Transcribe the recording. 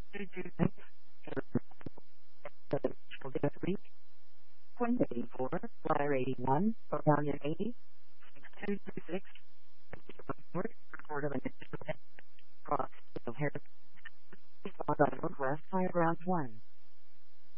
226, Death Week, 184, Flyer 81, Battalion 80, 6226, report of an incident across the Harris, Northwest Fire Ground 1.